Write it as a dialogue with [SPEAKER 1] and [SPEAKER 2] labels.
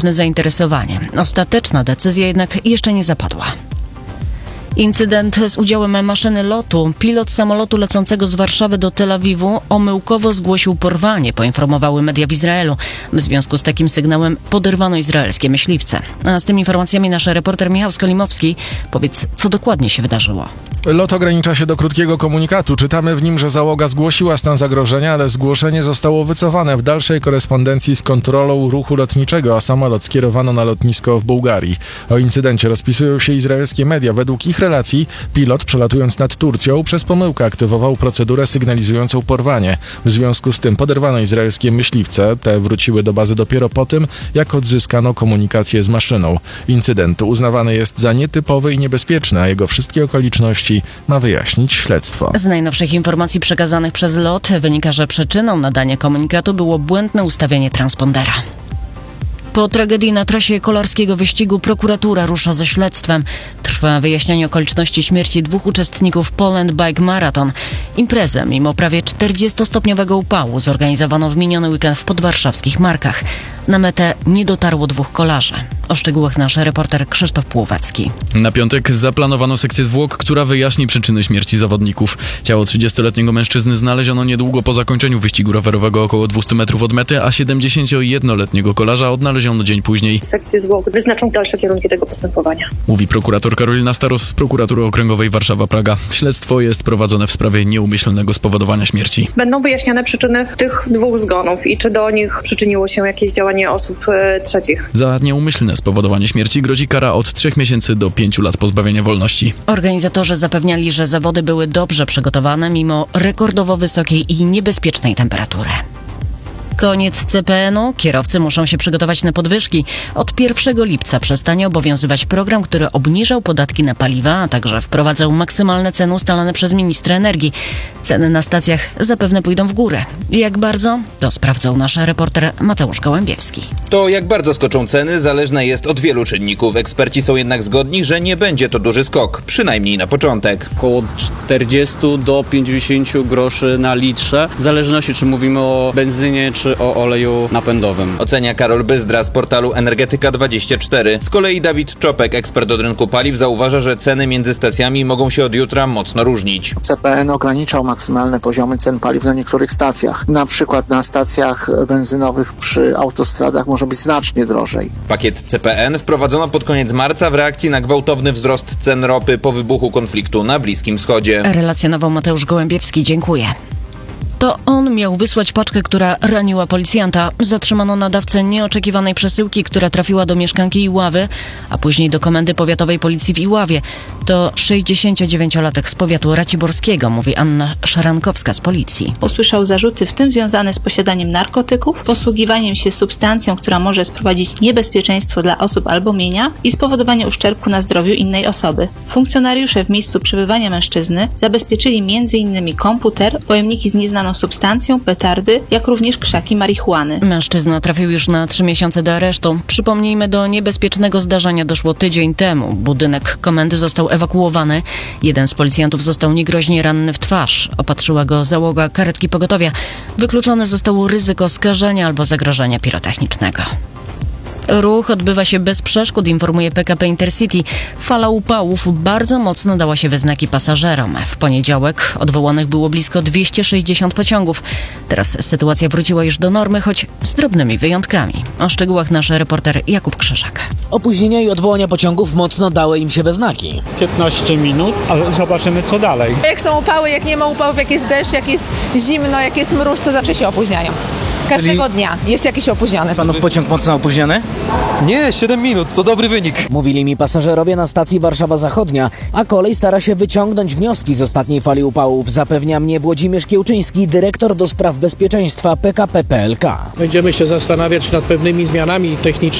[SPEAKER 1] publiczne zainteresowanie. Ostateczna decyzja jednak jeszcze nie zapadła. Incydent z udziałem maszyny lotu. Pilot samolotu lecącego z Warszawy do Tel Awiwu omyłkowo zgłosił porwanie, poinformowały media w Izraelu. W związku z takim sygnałem poderwano izraelskie myśliwce. A z tymi informacjami nasz reporter Michał Skolimowski. Powiedz, co dokładnie się wydarzyło.
[SPEAKER 2] Lot ogranicza się do krótkiego komunikatu. Czytamy w nim, że załoga zgłosiła stan zagrożenia, ale zgłoszenie zostało wycofane w dalszej korespondencji z kontrolą ruchu lotniczego, a samolot skierowano na lotnisko w Bułgarii. O incydencie rozpisują się izraelskie media. Według ich relacji pilot, przelatując nad Turcją, przez pomyłkę aktywował procedurę sygnalizującą porwanie. W związku z tym poderwano izraelskie myśliwce. Te wróciły do bazy dopiero po tym, jak odzyskano komunikację z maszyną. Incydent uznawany jest za nietypowy i niebezpieczny, a jego wszystkie okoliczności ma wyjaśnić śledztwo.
[SPEAKER 1] Z najnowszych informacji przekazanych przez LOT wynika, że przyczyną nadania komunikatu było błędne ustawienie transpondera. Po tragedii na trasie kolarskiego wyścigu prokuratura rusza ze śledztwem. Trwa wyjaśnianie okoliczności śmierci 2 uczestników Poland Bike Marathon. Imprezę mimo prawie 40-stopniowego upału zorganizowano w miniony weekend w podwarszawskich Markach. Na metę nie dotarło 2 kolarzy. O szczegółach nasz reporter Krzysztof Płowacki.
[SPEAKER 3] Na piątek zaplanowano sekcję zwłok, która wyjaśni przyczyny śmierci zawodników. Ciało 30-letniego mężczyzny znaleziono niedługo po zakończeniu wyścigu rowerowego około 200 metrów od mety, a 71-letniego kolarza odnaleziono dzień później.
[SPEAKER 4] Sekcje zwłok wyznaczą dalsze kierunki tego postępowania.
[SPEAKER 3] Mówi prokurator Karolina Staros z prokuratury okręgowej Warszawa-Praga. Śledztwo jest prowadzone w sprawie nieumyślnego spowodowania śmierci.
[SPEAKER 4] Będą wyjaśniane przyczyny tych 2 zgonów i czy do nich przyczyniło się jakieś działanie osób trzecich.
[SPEAKER 3] Za nieumyślne spowodowanie śmierci grozi kara od 3 miesięcy do 5 lat pozbawienia wolności.
[SPEAKER 1] Organizatorzy zapewniali, że zawody były dobrze przygotowane mimo rekordowo wysokiej i niebezpiecznej temperatury. Koniec CPN-u. Kierowcy muszą się przygotować na podwyżki. Od 1 lipca przestanie obowiązywać program, który obniżał podatki na paliwa, a także wprowadzał maksymalne ceny ustalane przez ministra energii. Ceny na stacjach zapewne pójdą w górę. Jak bardzo? To sprawdzał nasz reporter Mateusz Gołębiewski.
[SPEAKER 5] To jak bardzo skoczą ceny zależne jest od wielu czynników. Eksperci są jednak zgodni, że nie będzie to duży skok, przynajmniej na początek.
[SPEAKER 6] Około 40 do 50 groszy na litrze, w zależności czy mówimy o benzynie czy o oleju napędowym.
[SPEAKER 5] Ocenia Karol Byzdra z portalu Energetyka24. Z kolei Dawid Czopek, ekspert od rynku paliw, zauważa, że ceny między stacjami mogą się od jutra mocno różnić.
[SPEAKER 7] CPN ograniczał maksymalne poziomy cen paliw na niektórych stacjach. Na przykład na stacjach benzynowych przy autostradach może być znacznie drożej.
[SPEAKER 5] Pakiet CPN wprowadzono pod koniec marca w reakcji na gwałtowny wzrost cen ropy po wybuchu konfliktu na Bliskim Wschodzie.
[SPEAKER 1] Relacjonował Mateusz Gołębiewski. Dziękuję. To on miał wysłać paczkę, która raniła policjanta. Zatrzymano nadawcę nieoczekiwanej przesyłki, która trafiła do mieszkanki Iławy, a później do Komendy Powiatowej Policji w Iławie. To 69-latek z powiatu raciborskiego, mówi Anna Szarankowska z policji.
[SPEAKER 8] Usłyszał zarzuty, w tym związane z posiadaniem narkotyków, posługiwaniem się substancją, która może sprowadzić niebezpieczeństwo dla osób albo mienia i spowodowanie uszczerbku na zdrowiu innej osoby. Funkcjonariusze w miejscu przebywania mężczyzny zabezpieczyli m.in. komputer, pojemniki z nieznaną substancją, petardy, jak również krzaki marihuany.
[SPEAKER 1] Mężczyzna trafił już na 3 miesiące do aresztu. Przypomnijmy, do niebezpiecznego zdarzenia doszło tydzień temu. Budynek komendy został ewakuowany. Jeden z policjantów został niegroźnie ranny w twarz. Opatrzyła go załoga karetki pogotowia. Wykluczone zostało ryzyko skażenia albo zagrożenia pirotechnicznego. Ruch odbywa się bez przeszkód, informuje PKP Intercity. Fala upałów bardzo mocno dała się we znaki pasażerom. W poniedziałek odwołanych było blisko 260 pociągów. Teraz sytuacja wróciła już do normy, choć z drobnymi wyjątkami. O szczegółach nasz reporter Jakub Krzyżak.
[SPEAKER 9] Opóźnienia i odwołania pociągów mocno dały im się we znaki.
[SPEAKER 10] 15 minut, a zobaczymy co dalej.
[SPEAKER 11] Jak są upały, jak nie ma upałów, jak jest deszcz, jak jest zimno, jak jest mróz, to zawsze się opóźniają. Każdego dnia jest jakiś opóźniony.
[SPEAKER 9] Panów pociąg mocno opóźniony?
[SPEAKER 12] Nie, 7 minut, to dobry wynik.
[SPEAKER 9] Mówili mi pasażerowie na stacji Warszawa Zachodnia, a kolej stara się wyciągnąć wnioski z ostatniej fali upałów, zapewnia mnie Włodzimierz Kiełczyński, dyrektor do spraw bezpieczeństwa PKP PLK.
[SPEAKER 10] Będziemy się zastanawiać nad pewnymi zmianami technicznymi